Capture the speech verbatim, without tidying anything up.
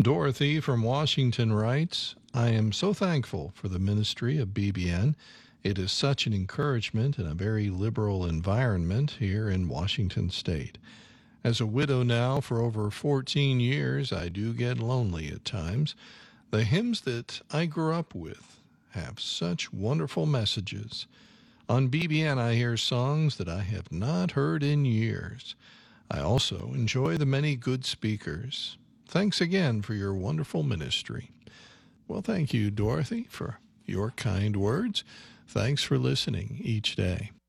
Dorothy from Washington writes, I am so thankful for the ministry of B B N. It is such an encouragement in a very liberal environment here in Washington State. As a widow now for over fourteen years, I do get lonely at times. The hymns that I grew up with have such wonderful messages. On B B N, I hear songs that I have not heard in years. I also enjoy the many good speakers. Thanks again for your wonderful ministry. Well, thank you, Dorothy, for your kind words. Thanks for listening each day.